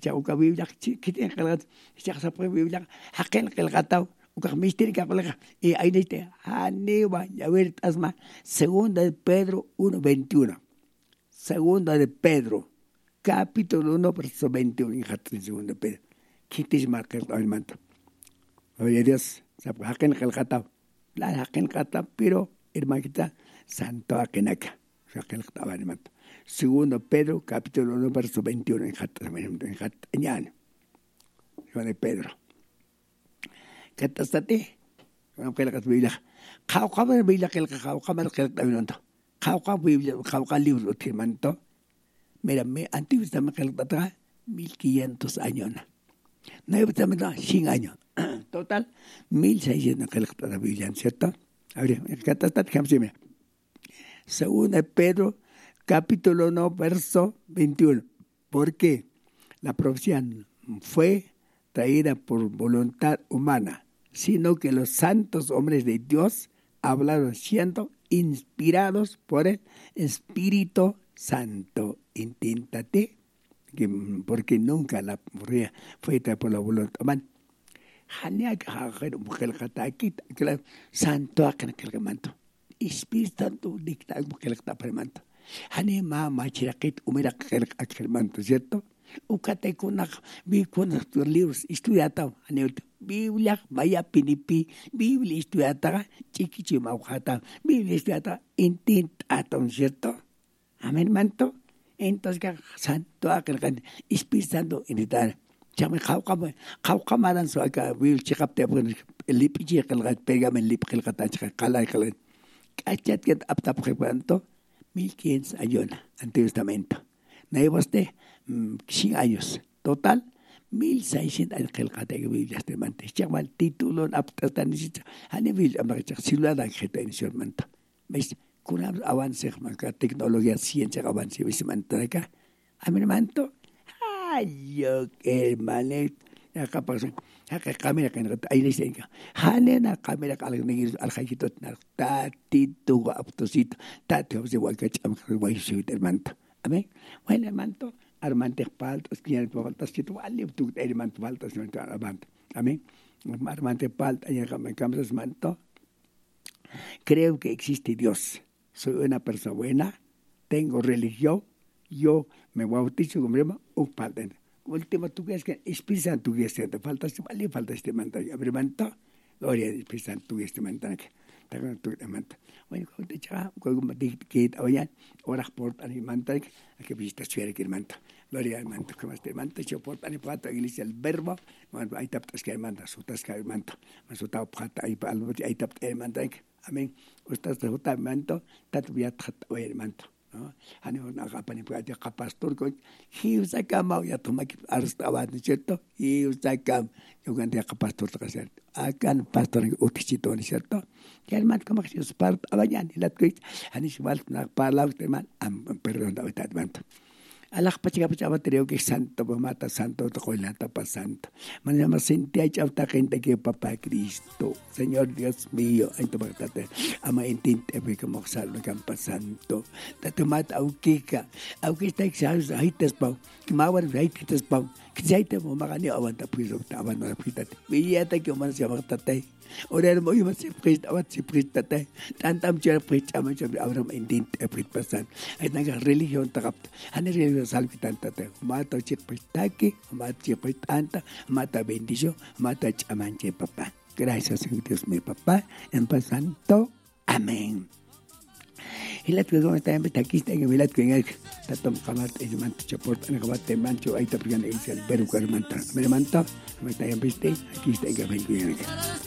uka Biblia kitin qalgat siya sa Biblia hakin qalgataw uka mister ka qalga y ahí dice hanewa ya ver asma segunda de Pedro 1:21 segunda de Pedro capítulo 1 verso 21 en segunda de Pedro kitis marcar el manto oye Dios sa hakin qalgataw la hakin qalgataw pero hermanita santo akenaka hakin qalgataw el manto segundo Pedro, capítulo 1, verso 21, en Ñan. Hijo de Pedro. ¿Qué te está ti? No quiero que tu Biblia. Jaucama Biblia que el jaucama el que el manto. Jaucama Biblia, jaucama libro que manto. Mira, me antiguo está me que el 1500 años. No hay también 100 años. Total 1600 que la Biblia, ¿cierto? A ver, ¿qué te está ti? Segundo Pedro capítulo 1, verso 21. Porque la profecía fue traída por voluntad humana, sino que los santos hombres de Dios hablaron siendo inspirados por el Espíritu Santo. Inténtate, porque nunca la profecía fue traída por la voluntad humana. Santo Espíritu Santo dicta el manto. Hani mama chirakit umira aquel manto, ¿cierto? Ukate kunak vi kunak libros estudiata hani Biblia vaya pinipi Biblia estudiata chiquichi maujata Biblia estudiata intentata, ¿cierto? Amén manto. Entonces que santo aquel Espíritu Santo initar. Chame khawqamadan so aka Biblia chikapte el lipichi aquel pegamen lip aquel katach kala aquel kachat que aptap manto 1500 años, Antiguo Testamento. Naiboste 100 años. Total 1600 años que el categoría Biblia este manto. Chama el título aptatan dice, hani Biblia amacha ciudad que te inició manto. ¿Ves? Con avance la tecnología, ciencia avance ese manto acá. A mi manto. Ay, yo hermano, acá pasa. Acá cámara que ahí le dicen, hanena cámara que al jajito tatito aptosito tatio se vuelve a chamar el manto. Amén. Bueno, el manto armante paltas que el paltas que tú al tu el manto paltas no te armante. Amén. Armante paltas y el cambios manto. Creo que existe Dios. Soy una persona buena, tengo religión, yo me bautizo como un padre. Último, tú crees que Espíritu Santo te falta este manto. Abre manto, gloria al Espíritu Santo manto. Bueno, cuando te chaga, cuando te oyan, oras portan el manto, que visitas suere que el manto. Gloria al manto, como este manto, yo portan el pato, iglesia el verbo, ahí taptas que el manto, sutas que el manto, masutao pata, ahí taptas el manto. Amén. Usted se jota el manto, tatu ya oye el manto. Hani nakapan ibu aja kapastor ko hiusa kamau ya tomaki arstaban, ¿cierto? Hiusa kam yo ganti kapastor terkasar akan pastor utisito, ¿cierto? Ya hermano como que se part abayan y la tweet hani sibal na parla teman perdón da utat manto. Allah pachiga batereo que santo mata santo to la tapa santo. Manama sentia chauta gente que papá Cristo. Señor Dios mío, ay to batate. Ama intinte be como salvo campa santo. Tato mata aukika. Aukista exaus haites pau. Mawar haites pau. Kisaite mo magani awanta piso taban na pitate. Biyata que man se magtate. Ora mo yo se presta awat se prestate. Tantam cher presta man se abram intinte pasan. Ay naga religion takap. Hani religion salvi tanta te. Mata chipitaki, mata chipitanta, mata bendición, mata chamanche papá. Gracias Dios mi papá, en paz santo. Amén. Y la que está en aquí está en el que en el tatom kamat el manto chaport en kamat mancho ahí te pian el verbo que manta. Me manta, me está en aquí está en el